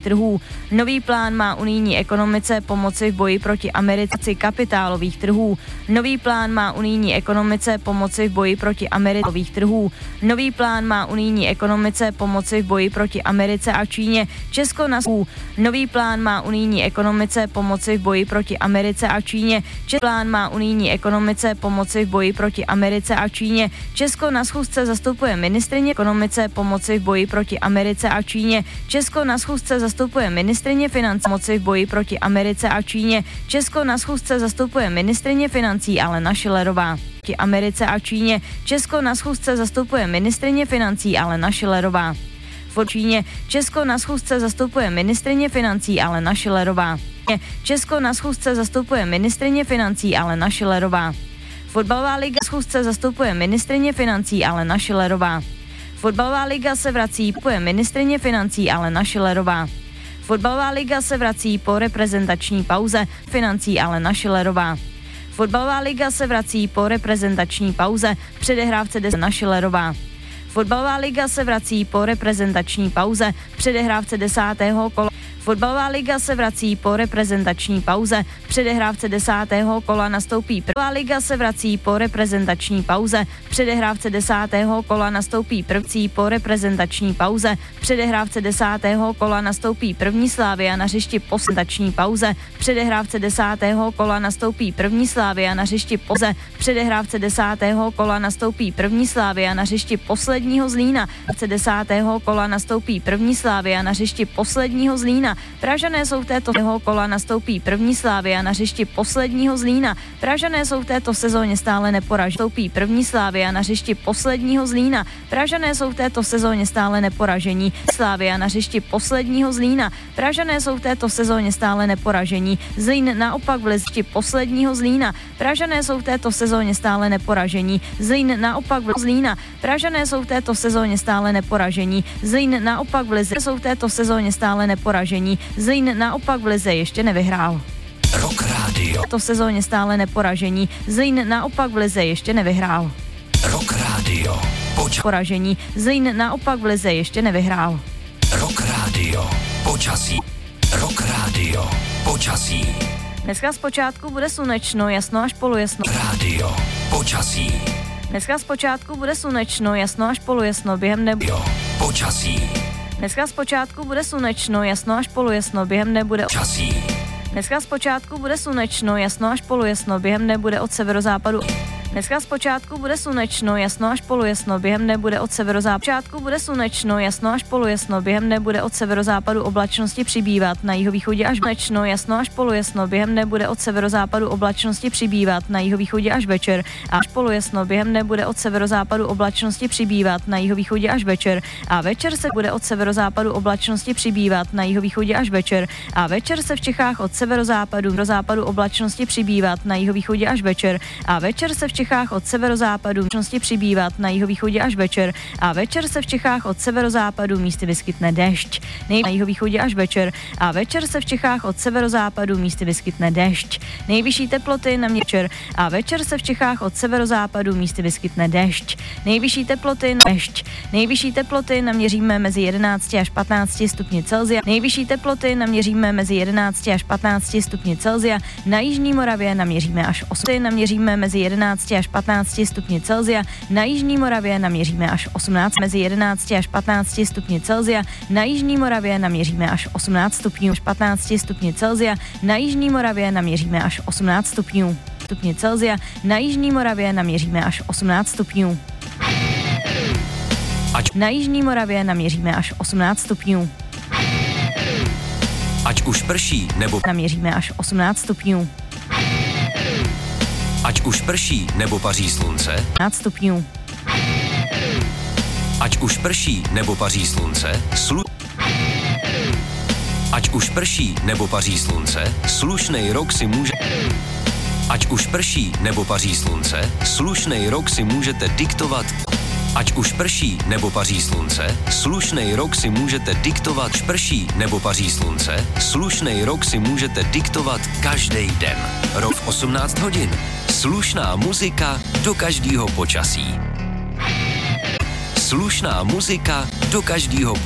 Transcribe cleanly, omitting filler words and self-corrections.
trhů. Nový plán má unijní ekonomice pomoci v boji proti amerizaci kapitálových trhů. Nový plán má unijní ekonomice pomoci v boji proti amerikových trhů. Nový plán má unijní ekonomice pomoci v boji proti Americe a Číně. Česko na Nový plán má unijní ekonomice pomoci v boji proti Americe a Číně. Plán má unijní ekonomice pomoci v boji proti Americe a Číně. Česko na schůzce zastupuje ministryně ekonomice pomoci v boji proti Americe a Číně. Česko na schůzce zastupuje ministryně financí pomoci v boji proti Americe a Číně. Česko na schůzce zastupuje ministryně financí Alena Schillerová. Americe a Číně. Česko na schůzce zastupuje ministryně financí Alena Schillerová. V Číně. Česko na schůzce zastupuje ministryně financí Alena Schillerová. Česko na schůzce zastupuje ministryně financí Alena Schillerová. Fotbalová liga schůzce zastupuje ministryně financí Alena Schillerová. Fotbalová liga se vrací po ministryně financí Alena Schillerová. Fotbalová liga se vrací po reprezentační pauze financí Alena Schillerová. Fotbalová liga se vrací po reprezentační pauze v předehrávce Alena Schillerová. Fotbalová liga se vrací po reprezentační pauze v předehrávce 10. kola. Fotbalová liga se vrací po reprezentační pauze v předehrávce 10. kola nastoupí. Fotbalová liga se vrací po reprezentační pauze v předehrávce 10. kola nastoupí první po reprezentační pauze v předehrávce 10. kola nastoupí první Slavia na hřišti po reprezentační pauze v předehrávce 10. kola nastoupí první Slavia na hřišti pouze v předehrávce 10. kola nastoupí první Slavia na hřišti posledního Zlína. V 10. kola nastoupí první Slavia na hřišti posledního Zlína. Pražané jsou v této kola nastoupí první Slavia na hřišti posledního Zlína. Pražané jsou v této sezóně stále neporažení. Nastoupí první Slavia na hřišti posledního Zlína. Pražané jsou v této sezóně stále neporažení. Slavia na hřišti posledního Zlína. Pražané jsou v této sezóně stále neporažení. Zlín naopak v listi posledního Zlína. Pražané jsou v této sezóně stále neporažení. Zlín naopak v Zlína. Pražané jsou v této sezóně stále neporažení. Zlín naopak v lize jsou v této sezóně stále neporažení. Zlín naopak v lize ještě nevyhrál. Rock Radio. V této sezóně stále neporažení. Zlín naopak v lize ještě nevyhrál. Rock Radio. Poražení. Zlín naopak v lize ještě nevyhrál. Rock Radio. Počasí. Rock Radio. Počasí. Dneska zpočátku bude slunečno, jasno až polojasno. Radio. Počasí. Dneska zpočátku bude slunečno, jasno až polojasno, během dne. Počasí. Dneska zpočátku bude slunečno, jasno až polojasno, během dne bude. Počasí. Dneska zpočátku bude slunečno, jasno až polojasno, během dne bude od severozápadu. Dneska zpočátku bude slunečno, jasno až polojasno, během dne bude od severozápadu. Zpočátku bude slunečno, jasno až polojasno, během dne bude od severozápadu oblačnosti přibývat, na jihovýchodě až slunečno, jasno až polojasno, během dne bude od severozápadu oblačnosti přibývat, na jihovýchodě až večer. Až polojasno, během dne bude od severozápadu oblačnosti přibývat, na jihovýchodě až večer. A večer se bude od severozápadu oblačnosti přibývat, na jihovýchodě až večer. A večer se v Čechách od severozápadu oblačnosti přibývat, na jihovýchodě až večer. A večer se v Čechách od severozápadu oblačnosti přibývat, na jihovýchodě až večer. A večer se v Čechách od severozápadu místy vyskytne déšť. Na jihovýchodě až večer. A večer se v Čechách od severozápadu místy vyskytne déšť. Nejvyšší teploty na večer. A večer se v Čechách od severozápadu místy vyskytne déšť. Nejvyšší teploty na déšť. Nejvyšší teploty naměříme mezi 11 až 15 stupni Celsia. Nejvyšší teploty naměříme mezi 11 až 15 stupni Celsia. Na jižní Moravě naměříme až 8. Naměříme mezi 11 až 15 stupni Celsia. Na jižní Moravě naměříme až 18. Mezi 11 až 15 stupni Celsia. Na jižní Moravě naměříme až 18 stupňů. Až 15 stupni Celsia. Na jižní Moravě naměříme až 18 stupňů. Stupni Celsia. Na jižní Moravě naměříme až 18 stupňů. Na jižní Moravě naměříme až 18 stupňů. Ať už prší, nebo naměříme až 18 stupňů. Ať už prší, nebo paří slunce. 18 stupňů. Ať už prší, nebo paří slunce. Ať už prší, nebo paří slunce. Slušnej rok si může... Ať už prší, nebo paří slunce. Slušnej rok si můžete diktovat... Ať už prší nebo paří slunce, slušnej rok si můžete diktovat. Prší nebo paří slunce, slušnej rok si můžete diktovat každý den. Rok v 18 hodin. Slušná muzika do každého počasí. Slušná muzika do každého